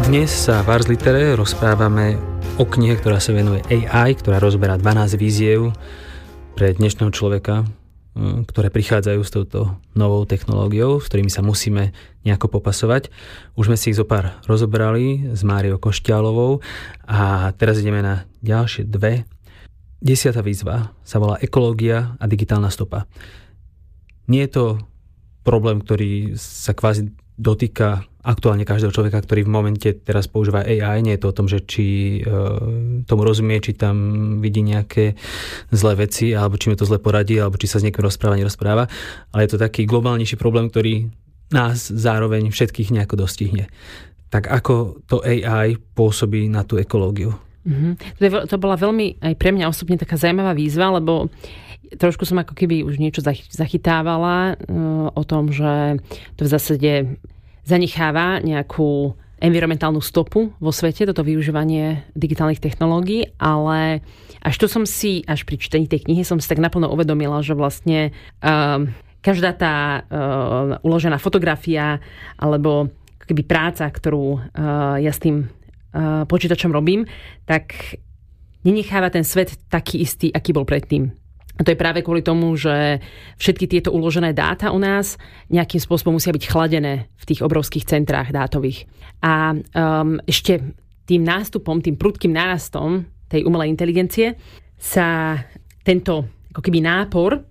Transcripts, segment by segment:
Dnes sa v Ars Litere rozprávame o knihe, ktorá sa venuje AI, ktorá rozberá 12 víziev pre dnešného človeka, ktoré prichádzajú s touto novou technológiou, s ktorými sa musíme nejako popasovať. Už sme si ich zopár rozobrali s Máriou Košťálovou a teraz ideme na ďalšie dve. 10. výzva sa volá Ekológia a digitálna stopa. Nie je to problém, ktorý sa kvázi dotýka aktuálne každého človeka, ktorý v momente teraz používa AI. Nie je to o tom, že či tomu rozumie, či tam vidí nejaké zlé veci, alebo či mi to zle poradí, alebo či sa s niekým nerozpráva. Ale je to taký globálnejší problém, ktorý nás zároveň všetkých nejako dostihne. Tak ako to AI pôsobí na tú ekológiu? To bola veľmi aj pre mňa osobne taká zaujímavá výzva, lebo trošku som ako keby už niečo zachytávala o tom, že to v zásade zanecháva nejakú environmentálnu stopu vo svete, toto využívanie digitálnych technológií, ale až pri čítaní tej knihy som si tak naplno uvedomila, že vlastne každá tá uložená fotografia alebo keby práca, ktorú ja s tým počítačom robím, tak nenecháva ten svet taký istý, aký bol predtým. A to je práve kvôli tomu, že všetky tieto uložené dáta u nás nejakým spôsobom musia byť chladené v tých obrovských centrách dátových. A ešte tým prudkým nárastom tej umelej inteligencie sa tento ako keby nápor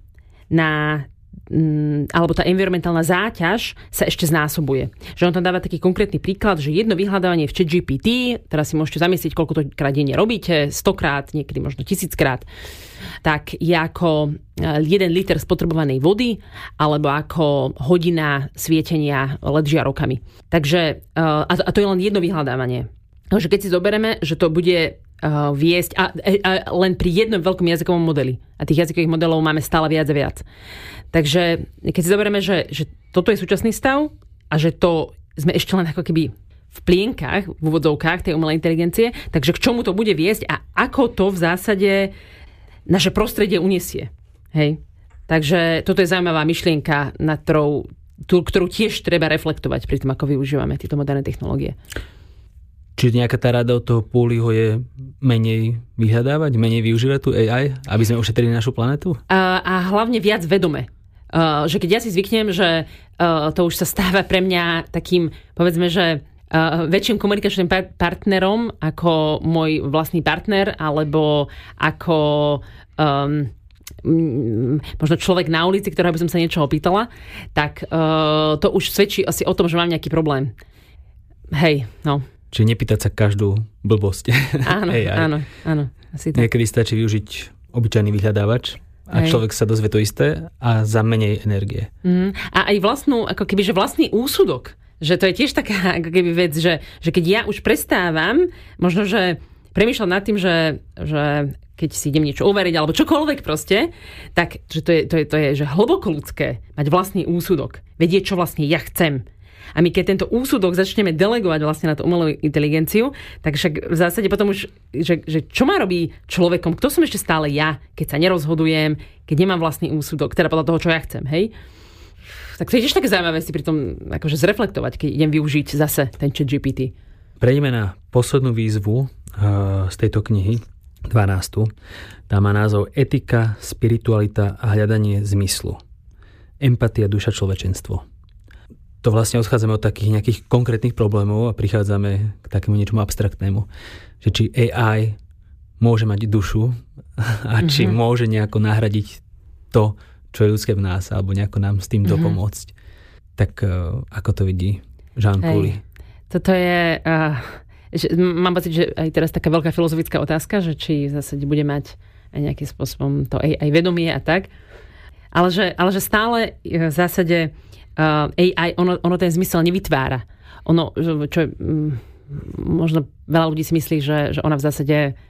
alebo tá environmentálna záťaž sa ešte znásobuje. Že on tam dáva taký konkrétny príklad, že jedno vyhľadávanie v ChatGPT, teraz si môžete zamyslieť, koľko to krát denne robíte, 100-krát, niekedy možno 1000-krát, tak je ako 1 liter spotrebovanej vody alebo ako hodina svietenia LED žiarokami. Takže, a to je len jedno vyhľadávanie. Takže keď si zoberieme, že to bude viesť a len pri jednom veľkom jazykovom modeli. A tých jazykových modelov máme stále viac a viac. Takže keď si zoberieme, že toto je súčasný stav a že to sme ešte len ako keby v plienkach, v úvodzovkách tej umelej inteligencie, takže k čomu to bude viesť a ako to v zásade naše prostredie uniesie. Hej? Takže toto je zaujímavá myšlienka, ktorú tiež treba reflektovať pri tom, ako využívame tieto moderné technológie. Čiže nejaká tá rada od toho Pauliho je menej vyhľadávať, menej využívať tú AI, aby sme ušetrili našu planetu? A hlavne viac vedome. Že keď ja si zvyknem, že to už sa stáva pre mňa takým, povedzme, že väčším komunikačným partnerom ako môj vlastný partner, alebo ako možno človek na ulici, ktorého by som sa niečo opýtala, tak to už svedčí asi o tom, že mám nejaký problém. Hej, no. Čiže nepýtať sa každú blbosť. Áno, áno. Asi tak. Niekedy stačí využiť obyčajný vyhľadávač a človek sa dozvie to isté a za menej energie. A aj vlastný úsudok. Že to je tiež taká ako keby vec, že keď ja už prestávam, možno, že premýšľam nad tým, že keď si idem niečo overiť alebo čokoľvek proste, tak že to je že hlboko ľudské mať vlastný úsudok. Vedieť, čo vlastne ja chcem. A my keď tento úsudok začneme delegovať vlastne na tú umelú inteligenciu, tak však v zásade potom už, že čo má robí človekom, kto som ešte stále ja, keď sa nerozhodujem, keď nemám vlastný úsudok, teda podľa toho, čo ja chcem, hej? Tak to je tiež také zaujímavé si pri tom akože zreflektovať, keď idem využiť zase ten ChatGPT. Prejdeme na poslednú výzvu z tejto knihy, 12. Tá má názov Etika, spiritualita a hľadanie zmyslu. Empatia, duša, človečenstvo. To vlastne odchádzame od takých nejakých konkrétnych problémov a prichádzame k takému niečomu abstraktnému. Že či AI môže mať dušu a či môže nejako nahradiť to, čo je ľudské v nás, alebo nejako nám s tým dopomôcť. Tak ako to vidí Jean Pauli? Toto je... mám pocit, že aj teraz taká veľká filozofická otázka, že či v zásade bude mať aj nejakým spôsobom to aj vedomie a tak. Ale že stále v zásade AI, ono ten zmysel nevytvára. Ono, čo možno veľa ľudí si myslí, že ona v zásade